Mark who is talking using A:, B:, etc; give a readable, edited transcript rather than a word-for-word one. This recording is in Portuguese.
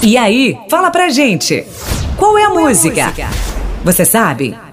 A: E aí, fala pra gente, qual é a música? Você sabe?